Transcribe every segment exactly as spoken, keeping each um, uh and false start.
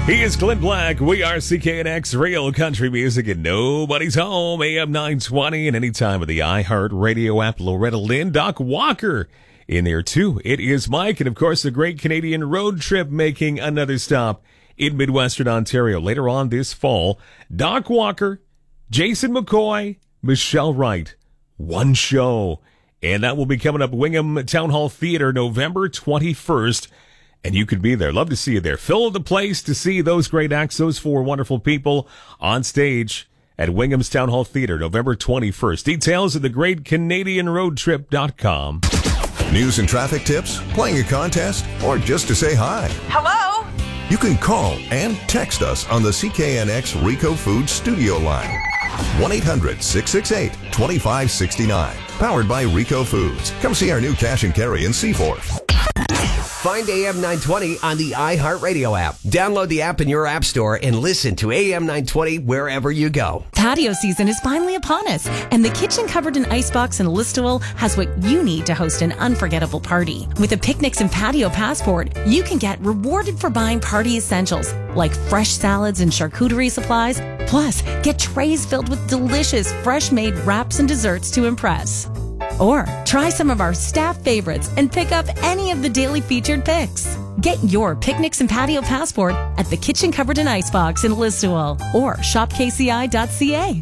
He is Clint Black. We are C K N X, real country music, and nobody's home. A M nine twenty, and any time of the iHeartRadio app. Loretta Lynn, Doc Walker in there too. It is Mike, and of course the Great Canadian Road Trip making another stop in Midwestern Ontario later on this fall. Doc Walker, Jason McCoy, Michelle Wright, one show, and that will be coming up Wingham Town Hall Theater November twenty-first. And you could be there. Love to see you there. Fill the place to see those great acts, those four wonderful people on stage at Wingham's Town Hall Theater, November twenty-first. Details at the great canadian road trip dot com. News and traffic tips, playing a contest, or just to say hi. Hello? You can call and text us on the C K N X Rico Foods studio line. one eight hundred six six eight two five six nine. Powered by Rico Foods. Come see our new cash and carry in Seaforth. Find A M nine twenty on the iHeartRadio app. Download the app in your app store and listen to A M nine twenty wherever you go. Patio season is finally upon us, and the Kitchen Covered in Icebox in Listowel has what you need to host an unforgettable party. With a Picnics and Patio Passport, you can get rewarded for buying party essentials like fresh salads and charcuterie supplies. Plus, get trays filled with delicious, fresh-made wraps and desserts to impress. Or try some of our staff favorites and pick up any of the daily featured picks. Get your Picnics and Patio Passport at the Kitchen Covered in Icebox in Listowel or shop k c i dot c a.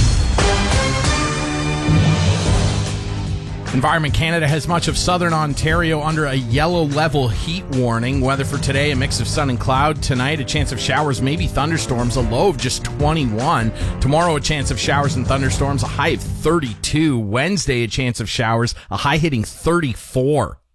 Environment Canada has much of southern Ontario under a yellow level heat warning. Weather for today, a mix of sun and cloud. Tonight, a chance of showers, maybe thunderstorms, a low of just twenty-one. Tomorrow, a chance of showers and thunderstorms, a high of thirty-two. Wednesday, a chance of showers, a high hitting thirty-four.